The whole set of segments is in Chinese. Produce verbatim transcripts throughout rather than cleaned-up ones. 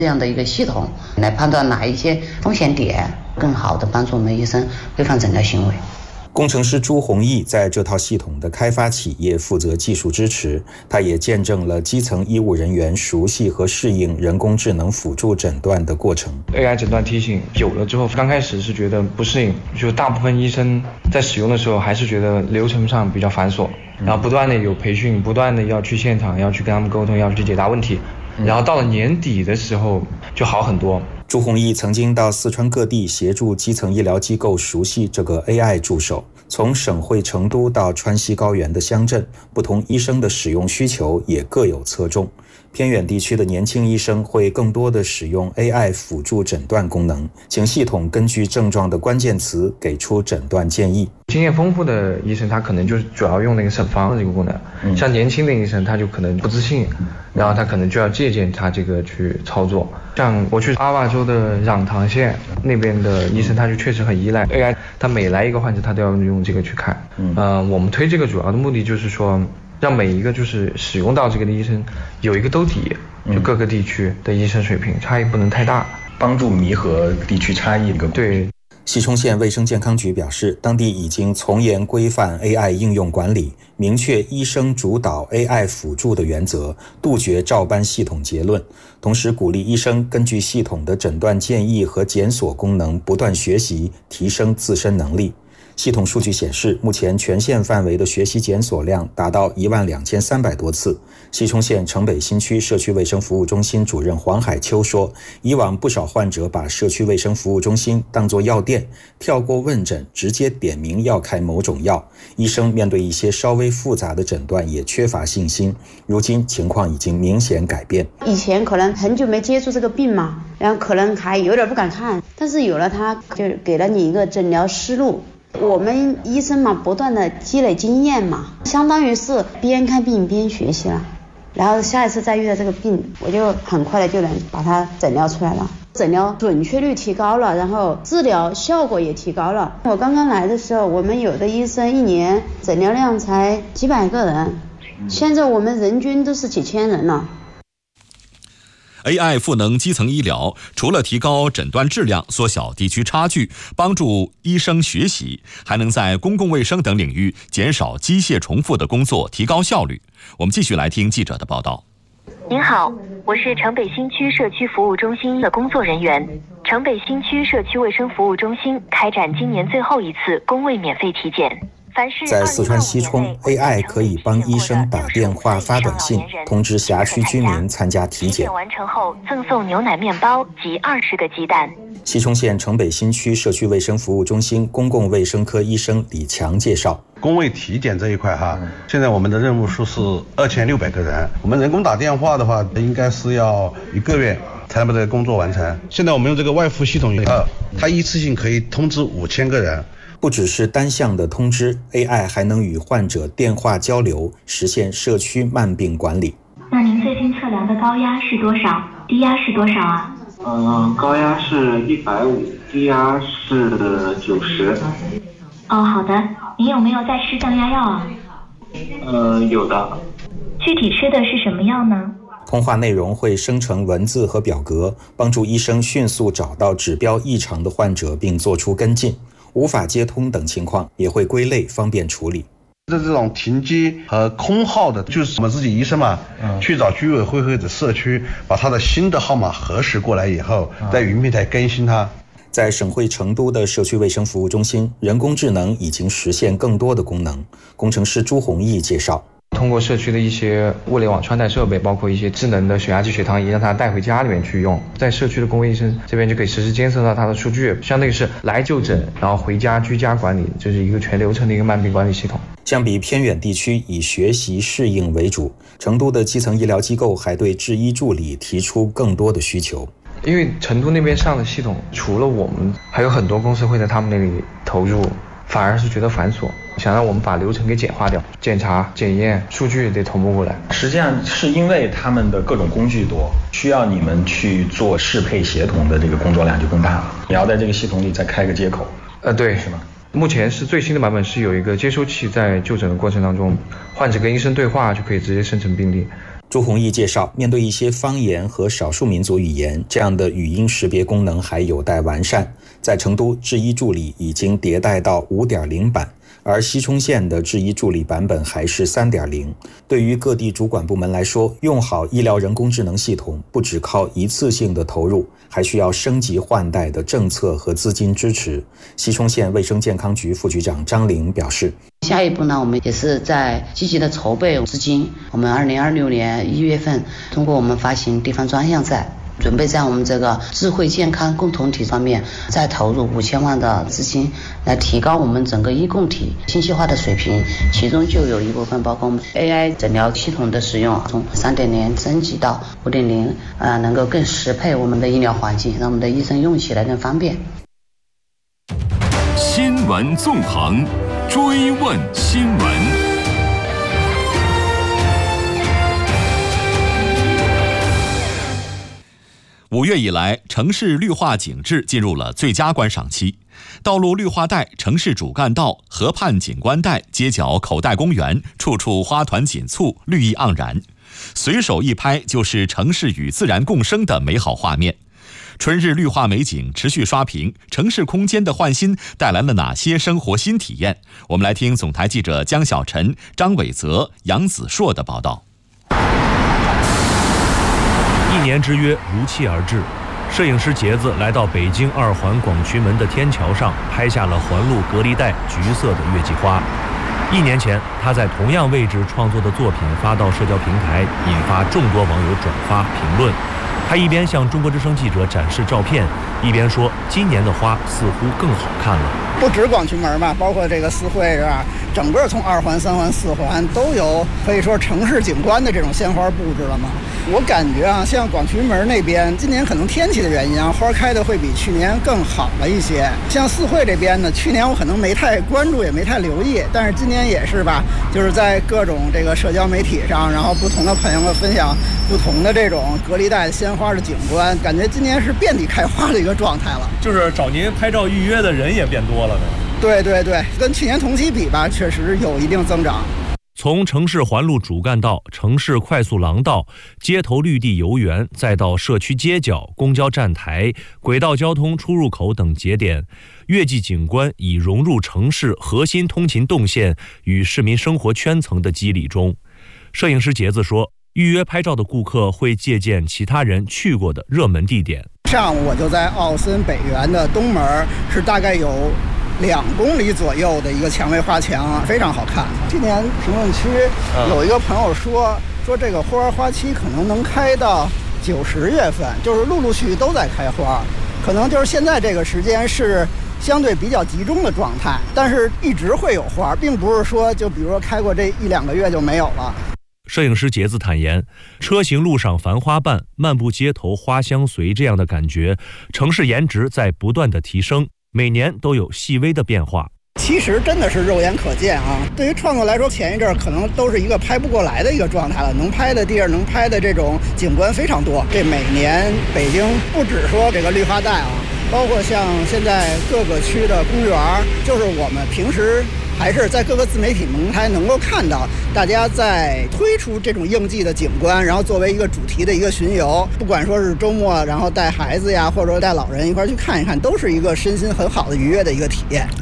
这样的一个系统来判断哪一些风险点，更好的帮助我们医生规范诊疗行为。 工程师朱宏毅在这套系统的开发企业负责技术支持，他也见证了基层医务人员熟悉和适应人工智能辅助诊断的过程。 A I 诊断提醒有了之后，刚开始是觉得不适应，就大部分医生在使用的时候还是觉得流程上比较繁琐，然后不断的有培训，不断的要去现场，要去跟他们沟通，要去解答问题，然后到了年底的时候就好很多。 朱宏毅曾经到四川各地协助基层医疗机构熟悉这个 A I 助手，从省会成都到川西高原的乡镇，不同医生的使用需求也各有侧重。偏远地区的年轻医生会更多的使用 A I 辅助诊断功能，请系统根据症状的关键词给出诊断建议。 经验丰富的医生，他可能就是主要用那个审方的这个功能，嗯、像年轻的医生，他就可能不自信，然后他可能就要借鉴他这个去操作。像我去阿坝州的壤塘县那边的医生，他就确实很依赖 A I， 他每来一个患者，他都要用这个去看。嗯、呃，我们推这个主要的目的就是说，让每一个就是使用到这个的医生有一个兜底，就各个地区的医生水平差异不能太大， 帮助弥合地区差异。 对。 西充县卫生健康局表示，当地已经从严规范 A I 应用管理，明确医生主导 A I 辅助的原则，杜绝照搬系统结论，同时鼓励医生根据系统的诊断建议和检索功能不断学习，提升自身能力。系统数据显示，目前全县范围的学习检索量达到一万两千三百多次。西充县城北新区社区卫生服务中心主任黄海秋说，以往不少患者把社区卫生服务中心当作药店，跳过问诊，直接点名要开某种药。医生面对一些稍微复杂的诊断也缺乏信心。如今情况已经明显改变。 以前可能很久没接触这个病嘛，然后可能还有点不敢看，但是有了它，就给了你一个诊疗思路。我们医生嘛，不断的积累经验嘛，相当于是边看病边学习了。然后下一次再遇到这个病，我就很快的就能把它诊疗出来了，诊疗准确率提高了，然后治疗效果也提高了。我刚刚来的时候，我们有的医生一年诊疗量才几百个人，现在我们人均都是几千人了。 A I 赋能基层医疗，除了提高诊断质量、缩小地区差距、帮助医生学习，还能在公共卫生等领域减少机械重复的工作，提高效率。我们继续来听记者的报道。 您好，我是城北新区社区服务中心的工作人员。城北新区社区卫生服务中心开展今年最后一次公卫免费体检。 在四川西充 ，A I 可以帮医生打电话、发短信通知辖区居民参加体检。 完成后赠送牛奶面包及二十个鸡蛋。 西充县城北新区社区卫生服务中心公共卫生科医生李强介绍， 公卫体检这一块哈，现在我们的任务数是二千六百个人，我们人工打电话的话，应该是要一个月才能把这个工作完成。现在我们用这个外服系统以后，它一次性可以通知五千个人。 不只是单向的通知 ，A I 还能与患者电话交流，实现社区慢病管理。 那您最近测量的高压是多少？低压是多少啊？ 呃，高压是一百五，低压是九十。 哦，好的。您有没有在吃降压药啊？ 呃，有的。 具体吃的是什么药呢？ 通话内容会生成文字和表格，帮助医生迅速找到指标异常的患者并做出跟进。无法接通等情况也会归类，方便处理。 这这种停机和空号的，就是我们自己医生嘛，嗯、去找居委会或者社区，把他的新的号码核实过来以后，嗯、在云平台更新它。 在省会成都的社区卫生服务中心，人工智能已经实现更多的功能。工程师朱宏毅介绍。 通过社区的一些物联网穿戴设备，包括一些智能的血压计、血糖仪，让他带回家里面去用。在社区的公卫医生这边就可以实时监测到他的数据，相当于是来就诊，然后回家居家管理，这是一个全流程的一个慢病管理系统。 相比偏远地区以学习适应为主，成都的基层医疗机构还对制医助理提出更多的需求。 因为成都那边上的系统，除了我们，还有很多公司会在他们那里投入，反而是觉得繁琐，想让我们把流程给简化掉，检查、检验、数据得同步过来。 实际上是因为他们的各种工具多，需要你们去做适配协同的这个工作量就更大了。你要在这个系统里再开个接口， 呃，对， 是吗？ 目前是最新的版本，是有一个接收器，在就诊的过程当中，患者跟医生对话就可以直接生成病历。 朱宏毅介绍，面对一些方言和少数民族语言，这样的语音识别功能还有待完善。在成都，智医助理已经迭代到 五点零 版，而西充县的智医助理版本还是 三点零。对于各地主管部门来说，用好医疗人工智能系统不只靠一次性的投入，还需要升级换代的政策和资金支持。西充县卫生健康局副局长张玲表示， 下一步呢，我们也是在积极的筹备资金。我们二零二六年一月份，通过我们发行地方专项债，准备在我们这个智慧健康共同体方面再投入五千万的资金，来提高我们整个医共体信息化的水平。其中就有一部分包括我们 A I 诊疗系统的使用，从 三点零 升级到 五点零， 呃，能够更适配我们的医疗环境，让我们的医生用起来更方便。 新闻纵横，追问新闻。 五月以来，城市绿化景致进入了最佳观赏期。道路绿化带、城市主干道、河畔景观带、街角口袋公园，处处花团锦簇，绿意盎然。随手一拍就是城市与自然共生的美好画面。春日绿化美景持续刷屏，城市空间的焕新带来了哪些生活新体验？我们来听总台记者江小晨、张伟泽、杨子硕的报道。 一年之约如期而至，摄影师杰子来到北京二环广渠门的天桥上，拍下了环路隔离带橘色的月季花。一年前，他在同样位置创作的作品发到社交平台，引发众多网友转发评论。他一边向中国之声记者展示照片，一边说：“今年的花似乎更好看了。” 不止广渠门吧，包括这个四惠是吧？整个从二环、三环、四环都有可以说城市景观的这种鲜花布置了嘛。我感觉啊，像广渠门那边，今年可能天气的原因啊，花开的会比去年更好了一些。像四惠这边呢，去年我可能没太关注，也没太留意，但是今年也是吧，就是在各种这个社交媒体上，然后不同的朋友们分享不同的这种隔离带鲜花的景观，感觉今年是遍地开花的一个状态了。 就是找您拍照预约的人也变多了呢。 对对对，跟去年同期比吧，确实有一定增长。 从城市环路主干道、城市快速廊道、街头绿地游园，再到社区街角、公交站台、轨道交通出入口等节点，月季景观已融入城市核心通勤动线与市民生活圈层的肌理中。摄影师杰子说，预约拍照的顾客会借鉴其他人去过的热门地点。 上午我就在奥森北园的东门，是大概有两公里左右的一个蔷薇花墙，非常好看。今年评论区有一个朋友说，说这个花花期可能能开到九十月份，就是陆陆续续都在开花，可能就是现在这个时间是相对比较集中的状态，但是一直会有花，并不是说就比如说开过这一两个月就没有了。 摄影师杰子坦言，车行路上繁花瓣，漫步街头花香随这样的感觉，城市颜值在不断的提升，每年都有细微的变化。 其实真的是肉眼可见啊！对于创作来说，前一阵可能都是一个拍不过来的一个状态了，能拍的地儿、能拍的这种景观非常多。这每年北京不只说这个绿化带啊，包括像现在各个区的公园，就是我们平时还是在各个自媒体平台能够看到大家在推出这种应季的景观，然后作为一个主题的一个巡游，不管说是周末然后带孩子呀，或者说带老人一块去看一看，都是一个身心很好的愉悦的一个体验。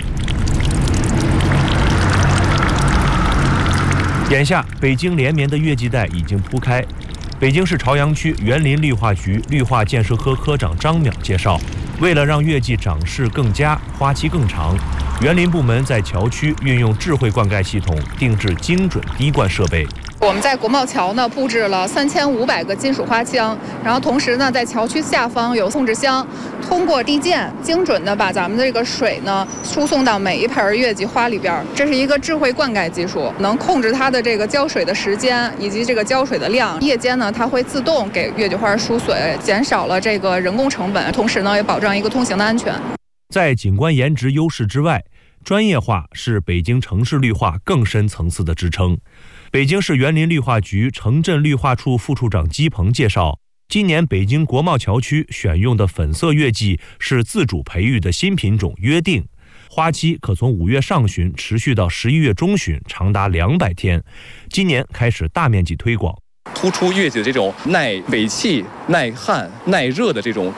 眼下北京连绵的月季带已经铺开。北京市朝阳区园林绿化局绿化建设科科长张淼介绍，为了让月季长势更佳、花期更长，园林部门在桥区运用智慧灌溉系统，定制精准滴灌设备。 我们在国贸桥呢布置了三千五百个金属花枪，然后同时呢在桥区下方有控制箱，通过地涧精准的把咱们的这个水呢输送到每一盆月季花里边。这是一个智慧灌溉技术，能控制它的这个浇水的时间以及这个浇水的量。夜间呢它会自动给月季花输水，减少了这个人工成本，同时呢也保障一个通行的安全。 在景观颜值优势之外，专业化是北京城市绿化更深层次的支撑。北京市园林绿化局城镇绿化处副处长姬鹏介绍，今年北京国贸桥区选用的粉色月季是自主培育的新品种约定，花期可从五月上旬持续到十一月中旬，长达两百天。今年开始大面积推广。 突出月季的这种耐尾气、耐旱、耐热的这种